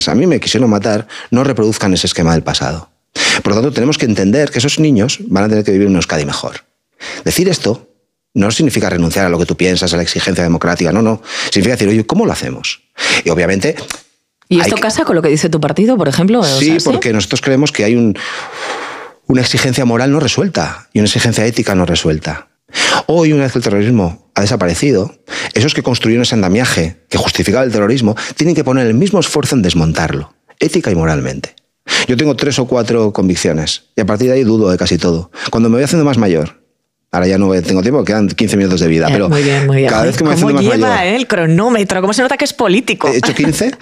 a mí me quisieron matar, no reproduzcan ese esquema del pasado. Por lo tanto, tenemos que entender que esos niños van a tener que vivir en una Euskadi mejor. Decir esto no significa renunciar a lo que tú piensas, a la exigencia democrática, no. Significa decir, oye, ¿cómo lo hacemos? Y obviamente... ¿Y esto casa con lo que dice tu partido, por ejemplo? Sí, porque nosotros creemos que hay una exigencia moral no resuelta y una exigencia ética no resuelta. Hoy, una vez que el terrorismo ha desaparecido, esos que construyeron ese andamiaje que justificaba el terrorismo tienen que poner el mismo esfuerzo en desmontarlo, ética y moralmente. Yo tengo 3 o 4 convicciones y a partir de ahí dudo de casi todo. Cuando me voy haciendo más mayor, ahora ya no tengo tiempo, quedan 15 minutos de vida, pero muy bien. Cada vez que me voy haciendo más mayor... ¿Cómo lleva el cronómetro? ¿Cómo se nota que es político? He hecho 15.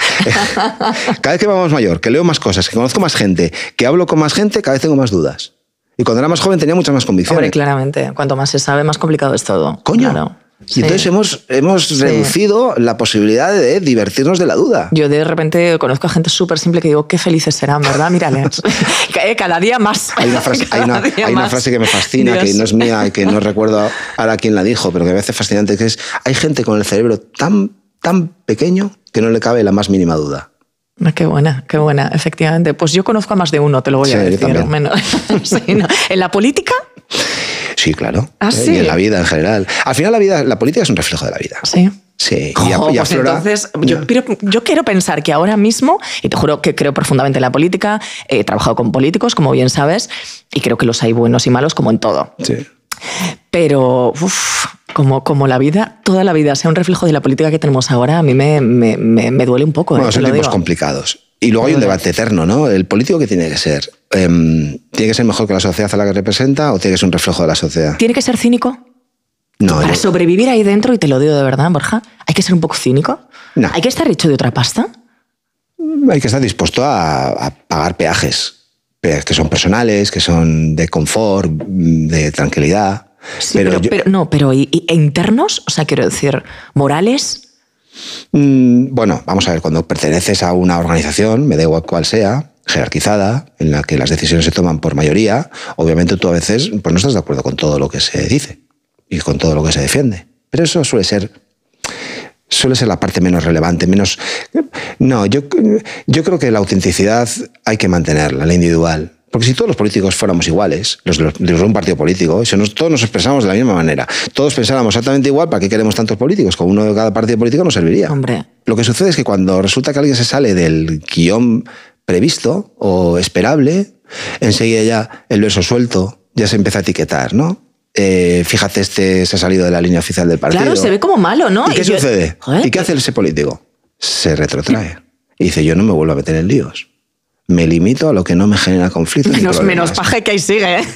Cada vez que me voy más mayor, que leo más cosas, que conozco más gente, que hablo con más gente, cada vez tengo más dudas. Y cuando era más joven tenía muchas más convicciones. Hombre, claramente. Cuanto más se sabe, más complicado es todo. Coño. Claro. Y entonces hemos reducido la posibilidad de divertirnos de la duda. Yo de repente conozco a gente súper simple que digo, qué felices serán, ¿verdad? Mírales. Cada día más. Hay una frase que me fascina, Dios. Que no es mía y que no recuerdo ahora quién la dijo, pero que me parece fascinante, que es, hay gente con el cerebro tan pequeño que no le cabe la más mínima duda. Qué buena, efectivamente. Pues yo conozco a más de uno, te lo voy a decir. Menos. Sí, ¿no? ¿En la política? Sí, claro. ¿Sí? Y en la vida en general. Al final la política es un reflejo de la vida. Sí. Sí. Pues entonces, yo quiero pensar que ahora mismo, y te juro que creo profundamente en la política, he trabajado con políticos, como bien sabes, y creo que los hay buenos y malos como en todo. Sí. Pero, como la vida, toda la vida sea un reflejo de la política que tenemos ahora, a mí me duele un poco. Bueno, son tiempos complicados. Y luego hay un debate eterno, ¿no? ¿El político qué tiene que ser? ¿Tiene que ser mejor que la sociedad a la que representa o tiene que ser un reflejo de la sociedad? ¿Tiene que ser cínico? No. Para sobrevivir ahí dentro, y te lo digo de verdad, Borja, ¿hay que ser un poco cínico? No. ¿Hay que estar hecho de otra pasta? Hay que estar dispuesto a pagar peajes que son personales, que son de confort, de tranquilidad. Sí, pero ¿y internos? O sea, quiero decir, ¿morales? Bueno, vamos a ver, cuando perteneces a una organización, me da igual cuál sea, jerarquizada, en la que las decisiones se toman por mayoría, obviamente tú a veces pues no estás de acuerdo con todo lo que se dice y con todo lo que se defiende. Pero eso suele ser la parte menos relevante, menos... No, yo creo que la autenticidad hay que mantenerla, la individual. Porque si todos los políticos fuéramos iguales, los de un partido político, todos nos expresamos de la misma manera, todos pensáramos exactamente igual, ¿para qué queremos tantos políticos? Con uno de cada partido político no serviría. Hombre. Lo que sucede es que cuando resulta que alguien se sale del guión previsto o esperable, enseguida ya el verso suelto ya se empieza a etiquetar, ¿no? Fíjate, se ha salido de la línea oficial del partido. Claro, se ve como malo, ¿no? ¿Y qué sucede? Joder, ¿Y qué hace ese político? Se retrotrae. Y dice, yo no me vuelvo a meter en líos. Me limito a lo que no me genera conflicto. Menos paje que ahí sigue, ¿eh?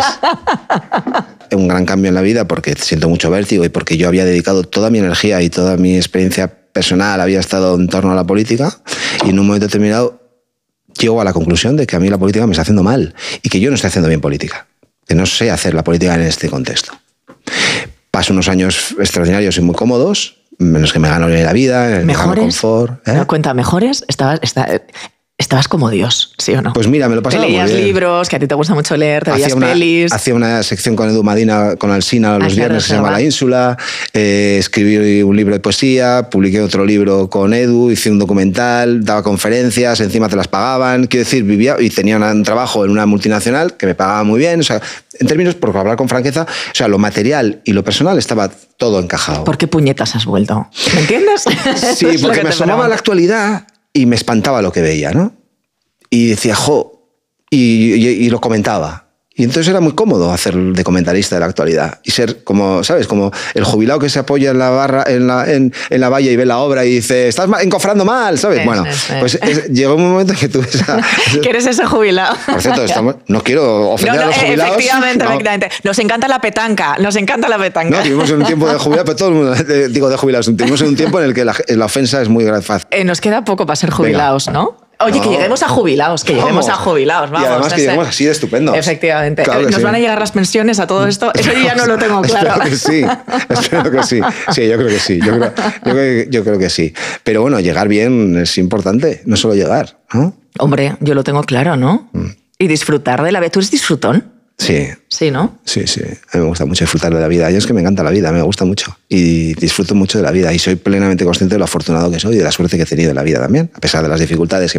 Un gran cambio en la vida porque siento mucho vértigo y porque yo había dedicado toda mi energía y toda mi experiencia personal había estado en torno a la política, y en un momento determinado llego a la conclusión de que a mí la política me está haciendo mal y que yo no estoy haciendo bien política, que no sé hacer la política en este contexto. Paso unos años extraordinarios y muy cómodos, en los que me gano la vida, me gano confort. ¿Me cuenta mejores? Estabas como Dios, ¿sí o no? Pues mira, me lo pasaba muy bien. Te leías libros, que a ti te gusta mucho leer, te veías pelis. Hacía una sección con Edu Madina, con Alsina, los viernes, que se llama La Ínsula. Escribí un libro de poesía, publiqué otro libro con Edu, hice un documental, daba conferencias, encima te las pagaban. Quiero decir, vivía y tenía un trabajo en una multinacional que me pagaba muy bien. O sea, en términos, por hablar con franqueza, o sea, lo material y lo personal estaba todo encajado. ¿Por qué puñetas has vuelto? ¿Me entiendes? Sí, porque me asomaba la actualidad y me espantaba lo que veía, ¿no? Y decía, y lo comentaba. Y entonces era muy cómodo hacer de comentarista de la actualidad y ser como, ¿sabes? Como el jubilado que se apoya en la barra, en la valla y ve la obra y dice, estás encofrando mal, ¿sabes? Bueno, pues llegó un momento en que tú... Que eres ese jubilado. Por cierto, no quiero ofender a los jubilados. Efectivamente. Nos encanta la petanca, No, vivimos en un tiempo de jubilados, pero todo el mundo, digo de jubilados, vivimos en un tiempo en el que la ofensa es muy fácil. Nos queda poco para ser jubilados, venga. ¿No? Oye, que lleguemos a jubilados, vamos. Y además que lleguemos así de estupendos. Efectivamente. Claro ¿Nos van a llegar las pensiones a todo esto? Eso yo ya no lo tengo claro. Espero que sí. Sí, yo creo que sí. Yo creo que sí. Pero bueno, llegar bien es importante, no solo llegar, ¿no? Hombre, yo lo tengo claro, ¿no? Y disfrutar de la vida. ¿Tú eres disfrutón? Sí. Sí, ¿no? Sí. A mí me gusta mucho disfrutar de la vida. Yo es que me encanta la vida, me gusta mucho. Y disfruto mucho de la vida. Y soy plenamente consciente de lo afortunado que soy y de la suerte que he tenido en la vida también, a pesar de las dificultades que